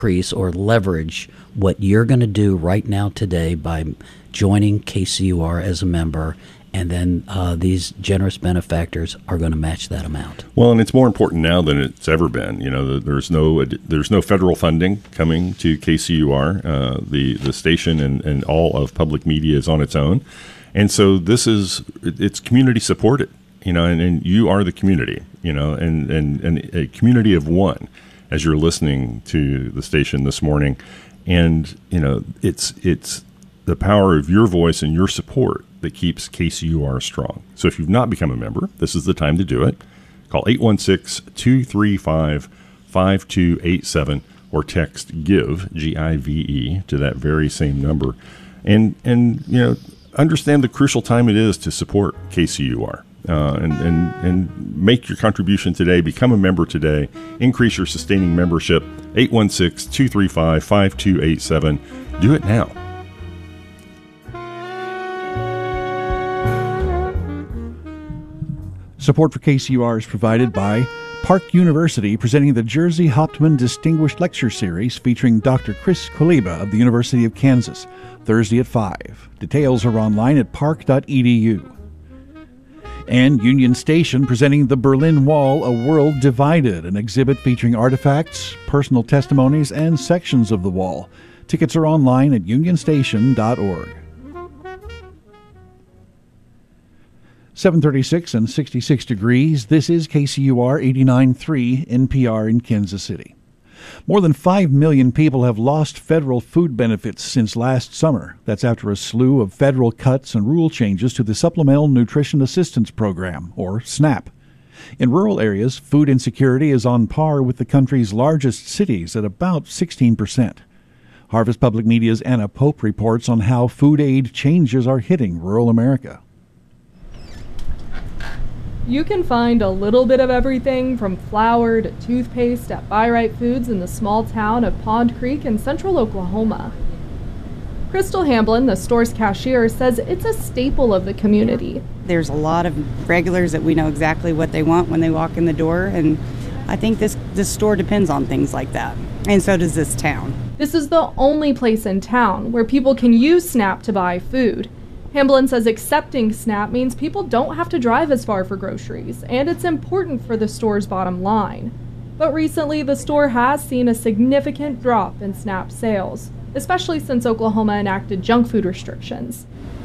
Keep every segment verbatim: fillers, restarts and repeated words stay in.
increase or leverage what you're going to do right now today by joining K C U R as a member, and then uh, these generous benefactors are going to match that amount. Well, and it's more important now than it's ever been. You know, there's no there's no federal funding coming to K C U R. Uh, the the station and, and all of public media is on its own, and so this is it's community supported. You know, and, and you are the community. You know, and, and and a community of one as you're listening to the station this morning, and you know it's it's the power of your voice and your support that keeps K C U R strong. So if you've not become a member, this is the time to do it. Call eight one six, two three five, five two eight seven or text GIVE, G I V E, to that very same number. And, and you know, understand the crucial time it is to support K C U R. Uh, and, and, and make your contribution today. Become a member today. Increase your sustaining membership. eight one six, two three five, five two eight seven. Do it now. Support for K C U R is provided by Park University, presenting the Jerzy Hauptman Distinguished Lecture Series featuring Doctor Chris Koliba of the University of Kansas, Thursday at five. Details are online at park dot e d u. And Union Station, presenting The Berlin Wall, A World Divided, an exhibit featuring artifacts, personal testimonies, and sections of the wall. Tickets are online at union station dot org. seven thirty-six and sixty-six degrees. This is K C U R eighty-nine point three N P R in Kansas City. More than five million people have lost federal food benefits since last summer. That's after a slew of federal cuts and rule changes to the Supplemental Nutrition Assistance Program, or SNAP. In rural areas, food insecurity is on par with the country's largest cities at about sixteen percent. Harvest Public Media's Anna Pope reports on how food aid changes are hitting rural America. You can find a little bit of everything from flour to toothpaste at Buy Right Foods in the small town of Pond Creek in central Oklahoma. Crystal Hamblin, the store's cashier, says it's a staple of the community. There's a lot of regulars that we know exactly what they want when they walk in the door, and I think this, this store depends on things like that, and so does this town. This is the only place in town where people can use SNAP to buy food. Hamblin says accepting SNAP means people don't have to drive as far for groceries, and it's important for the store's bottom line. But recently, the store has seen a significant drop in SNAP sales, especially since Oklahoma enacted junk food restrictions.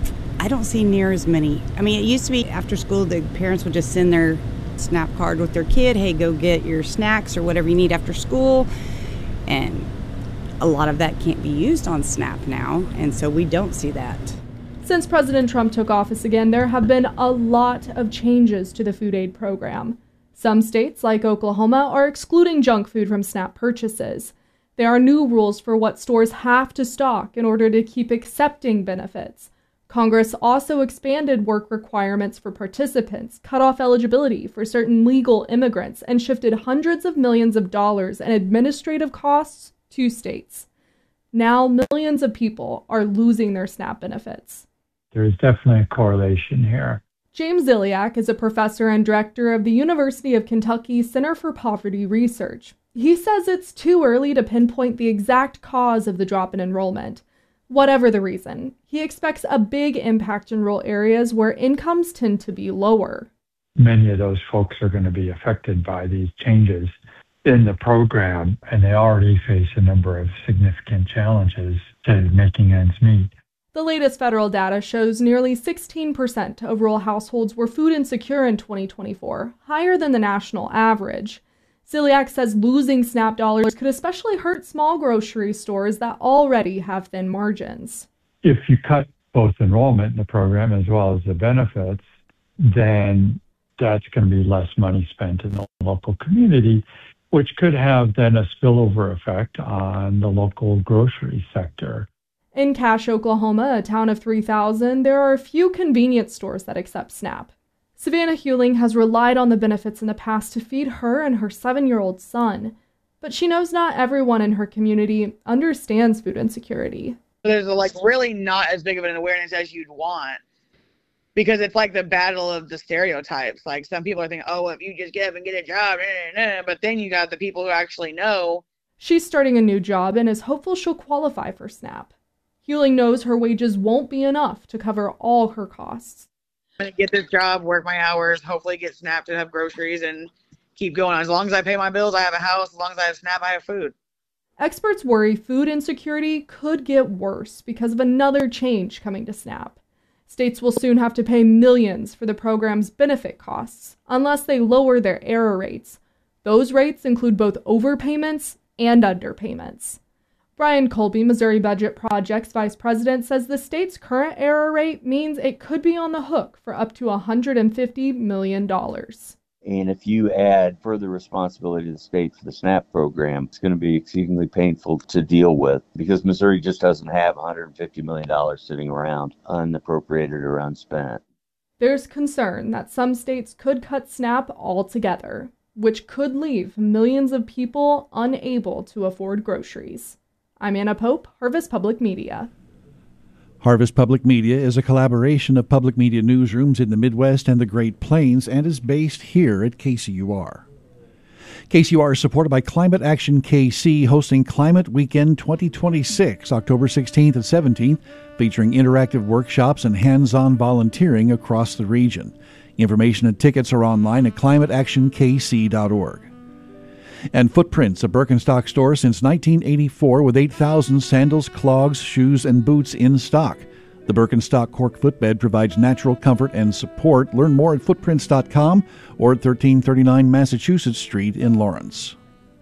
I don't see near as many. I mean, it used to be after school, the parents would just send their SNAP card with their kid, hey, go get your snacks or whatever you need after school, and a lot of that can't be used on SNAP now, and so we don't see that. Since President Trump took office again, there have been a lot of changes to the food aid program. Some states, like Oklahoma, are excluding junk food from SNAP purchases. There are new rules for what stores have to stock in order to keep accepting benefits. Congress also expanded work requirements for participants, cut off eligibility for certain legal immigrants, and shifted hundreds of millions of dollars in administrative costs to states. Now, millions of people are losing their SNAP benefits. There's definitely a correlation here. James Ziliak is a professor and director of the University of Kentucky Center for Poverty Research. He says it's too early to pinpoint the exact cause of the drop in enrollment. Whatever the reason, he expects a big impact in rural areas where incomes tend to be lower. Many of those folks are going to be affected by these changes in the program, and they already face a number of significant challenges to making ends meet. The latest federal data shows nearly sixteen percent of rural households were food insecure in twenty twenty-four, higher than the national average. Ziliak says losing SNAP dollars could especially hurt small grocery stores that already have thin margins. If you cut both enrollment in the program as well as the benefits, then that's going to be less money spent in the local community, which could have then a spillover effect on the local grocery sector. In Cache, Oklahoma, a town of three thousand, there are a few convenience stores that accept SNAP. Savannah Hewling has relied on the benefits in the past to feed her and her seven-year-old son. But she knows not everyone in her community understands food insecurity. There's a, like really not as big of an awareness as you'd want, because it's like the battle of the stereotypes. Like some people are thinking, oh, if you just give and get a job, nah, nah, nah. But then you got the people who actually know. She's starting a new job and is hopeful she'll qualify for SNAP. Hewling knows her wages won't be enough to cover all her costs. I'm going to get this job, work my hours, hopefully get SNAP to have groceries and keep going. As long as I pay my bills, I have a house. As long as I have SNAP, I have food. Experts worry food insecurity could get worse because of another change coming to SNAP. States will soon have to pay millions for the program's benefit costs unless they lower their error rates. Those rates include both overpayments and underpayments. Brian Colby, Missouri Budget Project's vice president, says the state's current error rate means it could be on the hook for up to one hundred fifty million dollars. And if you add further responsibility to the state for the SNAP program, it's going to be exceedingly painful to deal with because Missouri just doesn't have one hundred fifty million dollars sitting around unappropriated or unspent. There's concern that some states could cut SNAP altogether, which could leave millions of people unable to afford groceries. I'm Anna Pope, Harvest Public Media. Harvest Public Media is a collaboration of public media newsrooms in the Midwest and the Great Plains and is based here at K C U R. K C U R is supported by Climate Action K C, hosting Climate Weekend twenty twenty-six, October sixteenth and seventeenth, featuring interactive workshops and hands-on volunteering across the region. Information and tickets are online at climate action k c dot org. And Footprints, a Birkenstock store since nineteen eighty-four with eight thousand sandals, clogs, shoes, and boots in stock. The Birkenstock cork footbed provides natural comfort and support. Learn more at footprints dot com or at thirteen thirty-nine Massachusetts Street in Lawrence.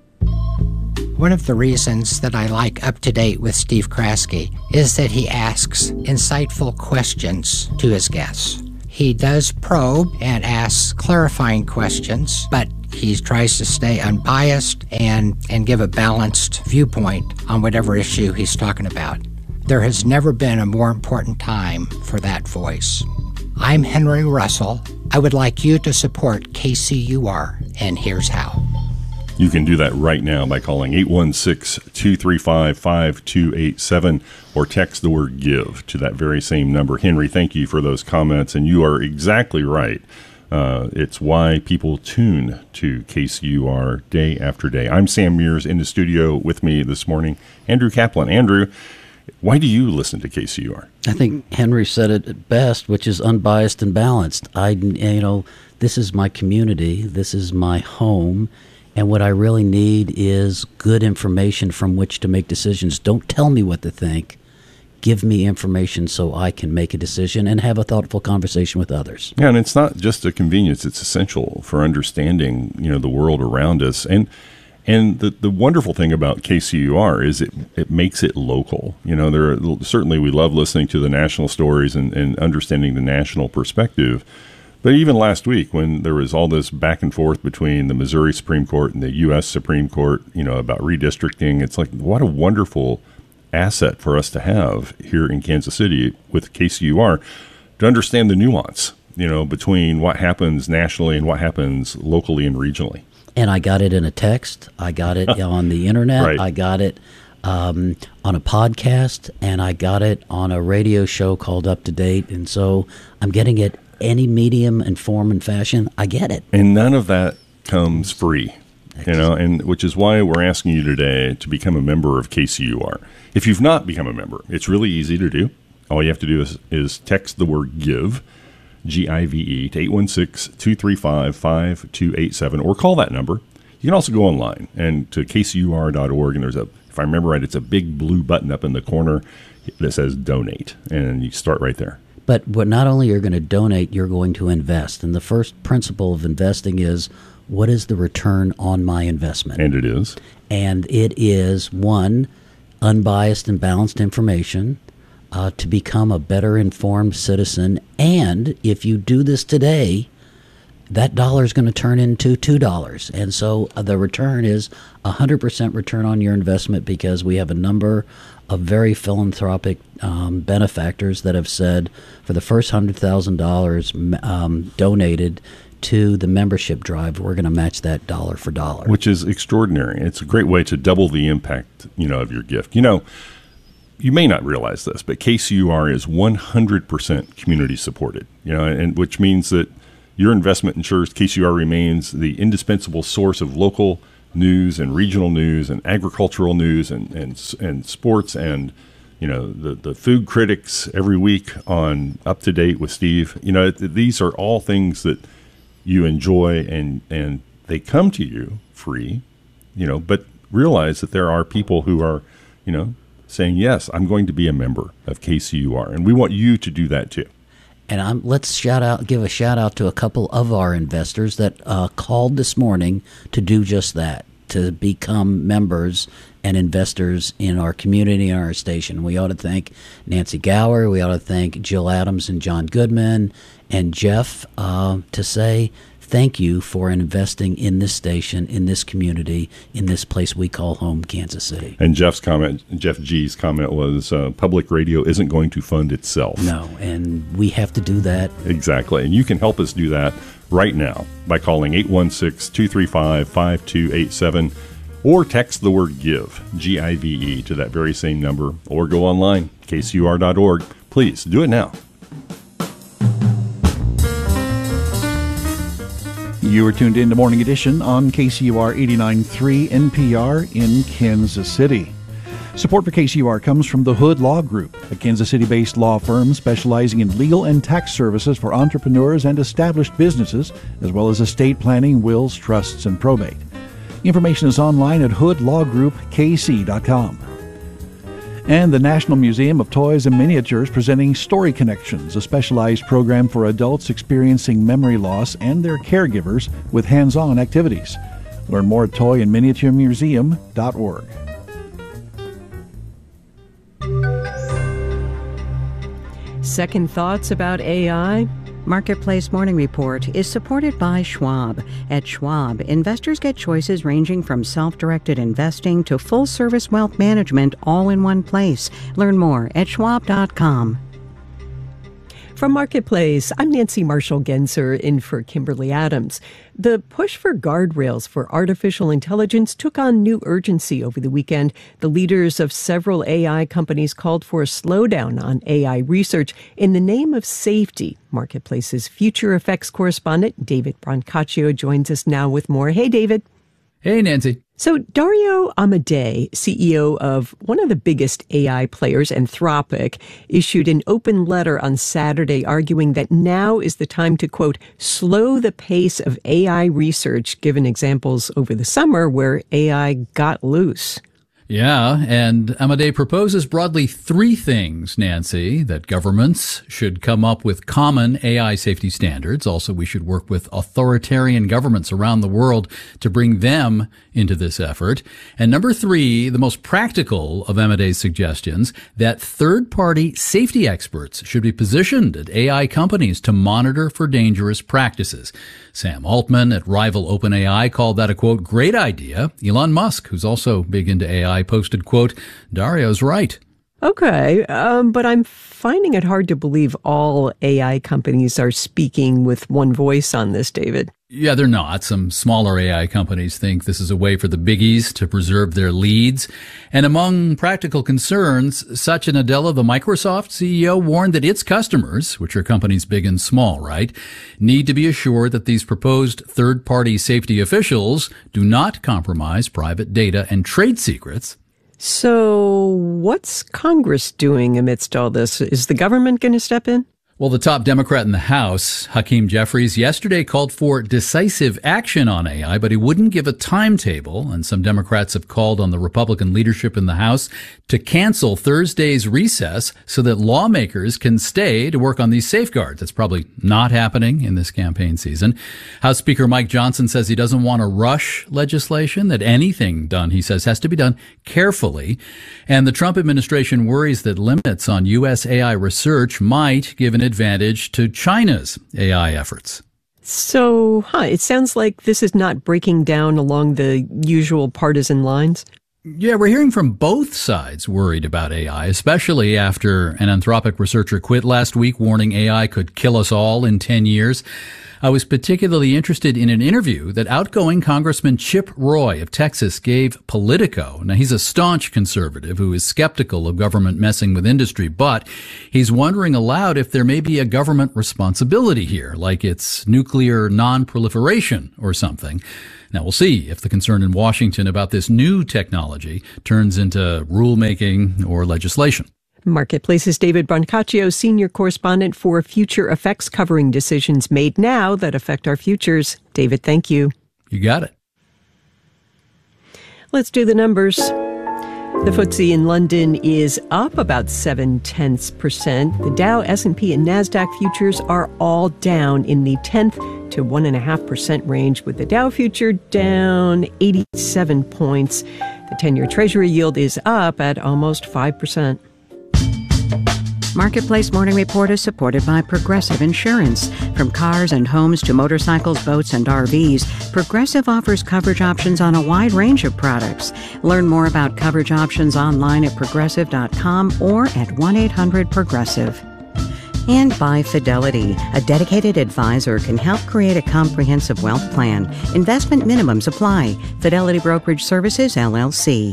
One of the reasons that I like Up to Date with Steve Kraske is that he asks insightful questions to his guests. He does probe and asks clarifying questions, but he tries to stay unbiased and, and give a balanced viewpoint on whatever issue he's talking about. There has never been a more important time for that voice. I'm Henry Russell. I would like you to support K C U R, and here's how. You can do that right now by calling eight one six, two three five, five two eight seven or text the word GIVE to that very same number. Henry, thank you for those comments, and you are exactly right. Uh, it's why people tune to K C U R day after day. I'm Sam Mears. In the studio with me this morning, Andrew Kaplan. Andrew, why do you listen to K C U R? I think Henry said it best, which is unbiased and balanced. I, you know, this is my community. This is my home. And what I really need is good information from which to make decisions. Don't tell me what to think. Give me information so I can make a decision and have a thoughtful conversation with others. Yeah, and it's not just a convenience. It's essential for understanding, you know, the world around us. And and the, the wonderful thing about K C U R is it, it makes it local. You know, there are, certainly we love listening to the national stories and, and understanding the national perspective. But even last week, when there was all this back and forth between the Missouri Supreme Court and the U S Supreme Court, you know, about redistricting, it's like, what a wonderful asset for us to have here in Kansas City with K C U R to understand the nuance, you know, between what happens nationally and what happens locally and regionally. And I got it in a text. I got it on the internet. Right. I got it um, on a podcast, and I got it on a radio show called Up to Date. And so I'm getting it any medium and form and fashion. I get it. And none of that comes free, you know, and which is why we're asking you today to become a member of K C U R. If you've not become a member, it's really easy to do. All you have to do is, is text the word GIVE, G I V E, to eight one six, two three five, five two eight seven, or call that number. You can also go online and to K C U R dot org, and there's a, if I remember right, it's a big blue button up in the corner that says donate, and you start right there. But what not only you're going to donate, you're going to invest. And the first principle of investing is, what is the return on my investment? And it is. And it is, one, unbiased and balanced information uh, to become a better informed citizen. And if you do this today, that dollar is going to turn into two dollars. And so uh, the return is one hundred percent return on your investment, because we have a number of very philanthropic um, benefactors that have said for the first one hundred thousand dollars um, donated to the membership drive, we're going to match that dollar for dollar. Which is extraordinary. It's a great way to double the impact, you know, of your gift. You know, you may not realize this, but K C U R is one hundred percent community supported, you know, and which means that your investment ensures K C U R remains the indispensable source of local news and regional news and agricultural news and, and, and sports and, you know, the, the food critics every week on Up to Date with Steve. You know, these are all things that you enjoy, and, and they come to you free, you know, but realize that there are people who are, you know, saying, yes, I'm going to be a member of K C U R, and we want you to do that too. And I'm, let's shout out, give a shout out to a couple of our investors that uh, called this morning to do just that, to become members and investors in our community and our station. We ought to thank Nancy Gower. We ought to thank Jill Adams and John Goodman and Jeff uh, to say thank you for investing in this station, in this community, in this place we call home, Kansas City. And Jeff's comment, Jeff G's comment was, uh, public radio isn't going to fund itself. No, and we have to do that. Exactly. And you can help us do that right now by calling eight one six, two three five, five two eight seven or text the word GIVE, G I V E, to that very same number, or go online, K C U R dot org. Please do it now. You are tuned in to Morning Edition on K C U R eighty-nine point three N P R in Kansas City. Support for K C U R comes from the Hood Law Group, a Kansas City-based law firm specializing in legal and tax services for entrepreneurs and established businesses, as well as estate planning, wills, trusts, and probate. Information is online at hood law group k c dot com. And the National Museum of Toys and Miniatures presenting Story Connections, a specialized program for adults experiencing memory loss and their caregivers with hands-on activities. Learn more at toy and miniature museum dot org. Second thoughts about A I? Marketplace Morning Report is supported by Schwab. At Schwab, investors get choices ranging from self-directed investing to full-service wealth management all in one place. Learn more at schwab dot com. From Marketplace, I'm Nancy Marshall-Genzer in for Kimberly Adams. The push for guardrails for artificial intelligence took on new urgency over the weekend. The leaders of several A I companies called for a slowdown on A I research in the name of safety. Marketplace's Future Effects correspondent, David Brancaccio, joins us now with more. Hey, David. Hey, Nancy. So Dario Amodei, C E O of one of the biggest A I players, Anthropic, issued an open letter on Saturday arguing that now is the time to, quote, slow the pace of A I research, given examples over the summer where A I got loose. Yeah, and Amodei proposes broadly three things, Nancy: that governments should come up with common A I safety standards. Also, we should work with authoritarian governments around the world to bring them into this effort. And number three, the most practical of Amodei's suggestions, that third-party safety experts should be positioned at A I companies to monitor for dangerous practices. Sam Altman at rival OpenAI called that a, quote, great idea. Elon Musk, who's also big into A I, posted, quote, Dario's right. Okay, um, but I'm finding it hard to believe all A I companies are speaking with one voice on this, David. Yeah, they're not. Some smaller A I companies think this is a way for the biggies to preserve their leads. And among practical concerns, Satya Nadella, the Microsoft C E O, warned that its customers, which are companies big and small, right, need to be assured that these proposed third-party safety officials do not compromise private data and trade secrets. So what's Congress doing amidst all this? Is the government going to step in? Well, the top Democrat in the House, Hakeem Jeffries, yesterday called for decisive action on A I, but he wouldn't give a timetable. And some Democrats have called on the Republican leadership in the House to cancel Thursday's recess so that lawmakers can stay to work on these safeguards. That's probably not happening in this campaign season. House Speaker Mike Johnson says he doesn't want to rush legislation, that anything done, he says, has to be done carefully. And the Trump administration worries that limits on U S A I research might give an advantage to China's A I efforts. So, huh, it sounds like this is not breaking down along the usual partisan lines. Yeah, we're hearing from both sides worried about A I, especially after an Anthropic researcher quit last week, warning A I could kill us all in ten years. I was particularly interested in an interview that outgoing Congressman Chip Roy of Texas gave Politico. Now, he's a staunch conservative who is skeptical of government messing with industry, but he's wondering aloud if there may be a government responsibility here, like it's nuclear non-proliferation or something. Now, we'll see if the concern in Washington about this new technology turns into rulemaking or legislation. Marketplace's David Brancaccio, senior correspondent for Future Effects, covering decisions made now that affect our futures. David, thank you. You got it. Let's do the numbers. The F T S E in London is up about seven tenths percent. The Dow, S and P, and NASDAQ futures are all down in the tenth to one point five percent range, with the Dow future down eighty-seven points. The ten-year Treasury yield is up at almost five percent. Marketplace Morning Report is supported by Progressive Insurance. From cars and homes to motorcycles, boats, and R Vs, Progressive offers coverage options on a wide range of products. Learn more about coverage options online at progressive dot com or at one eight hundred progressive. And by Fidelity, a dedicated advisor can help create a comprehensive wealth plan. Investment minimums apply. Fidelity Brokerage Services, L L C.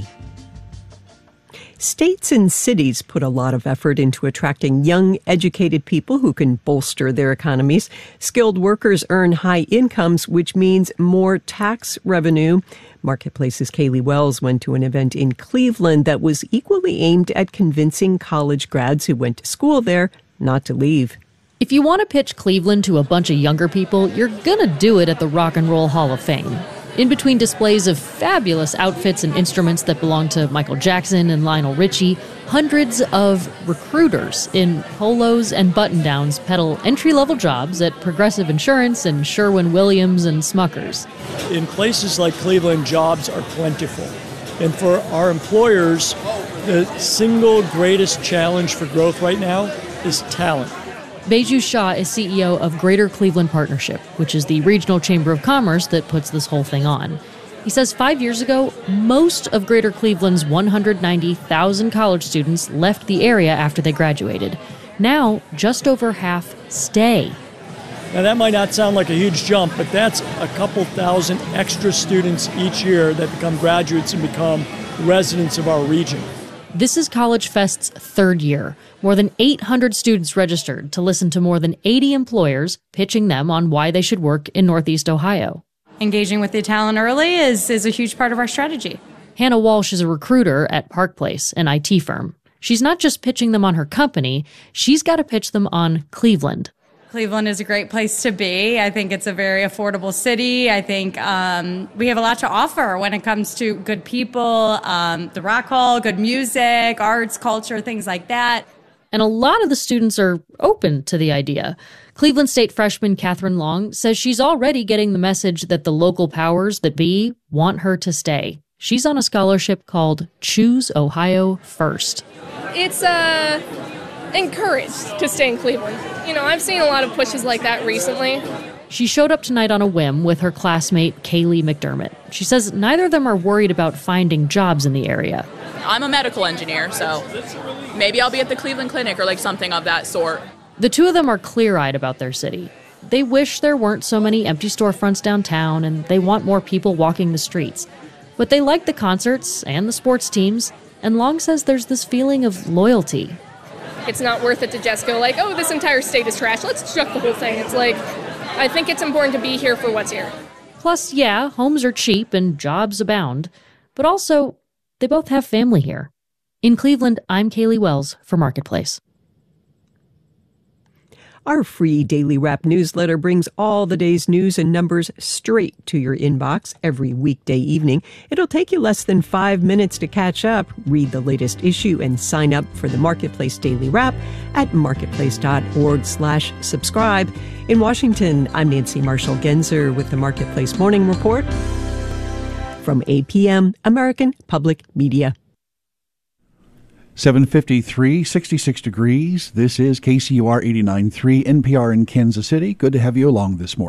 States and cities put a lot of effort into attracting young, educated people who can bolster their economies. Skilled workers earn high incomes, which means more tax revenue. Marketplace's Kaylee Wells went to an event in Cleveland that was equally aimed at convincing college grads who went to school there not to leave. If you want to pitch Cleveland to a bunch of younger people, you're gonna do it at the Rock and Roll Hall of Fame. In between displays of fabulous outfits and instruments that belong to Michael Jackson and Lionel Richie, hundreds of recruiters in polos and button-downs peddle entry-level jobs at Progressive Insurance and Sherwin-Williams and Smuckers. In places like Cleveland, jobs are plentiful. And for our employers, the single greatest challenge for growth right now is talent. Beju Shah is C E O of Greater Cleveland Partnership, which is the regional chamber of commerce that puts this whole thing on. He says five years ago, most of Greater Cleveland's one hundred ninety thousand college students left the area after they graduated. Now, just over half stay. Now, that might not sound like a huge jump, but that's a couple thousand extra students each year that become graduates and become residents of our region. This is College Fest's third year. More than eight hundred students registered to listen to more than eighty employers pitching them on why they should work in Northeast Ohio. Engaging with the talent early is, is a huge part of our strategy. Hannah Walsh is a recruiter at Park Place, an I T firm. She's not just pitching them on her company, she's got to pitch them on Cleveland. Cleveland is a great place to be. I think it's a very affordable city. I think um, we have a lot to offer when it comes to good people, um, the Rock Hall, good music, arts, culture, things like that. And a lot of the students are open to the idea. Cleveland State freshman Catherine Long says she's already getting the message that the local powers that be want her to stay. She's on a scholarship called Choose Ohio First. It's uh, encouraged to stay in Cleveland. You know, I've seen a lot of pushes like that recently. She showed up tonight on a whim with her classmate Kaylee McDermott. She says neither of them are worried about finding jobs in the area. I'm a medical engineer, so maybe I'll be at the Cleveland Clinic or like something of that sort. The two of them are clear-eyed about their city. They wish there weren't so many empty storefronts downtown, and they want more people walking the streets. But they like the concerts and the sports teams, and Long says there's this feeling of loyalty. It's not worth it to just go like, oh, this entire state is trash, let's chuck the whole thing. It's like, I think it's important to be here for what's here. Plus, yeah, homes are cheap and jobs abound. But also, they both have family here. In Cleveland, I'm Kaylee Wells for Marketplace. Our free Daily Wrap newsletter brings all the day's news and numbers straight to your inbox every weekday evening. It'll take you less than five minutes to catch up. Read the latest issue and sign up for the Marketplace Daily Wrap at marketplace.org slash subscribe. In Washington, I'm Nancy Marshall Genzer with the Marketplace Morning Report from A P M, American Public Media. seven fifty-three, sixty-six degrees. This is K C U R eighty-nine point three N P R in Kansas City. Good to have you along this morning.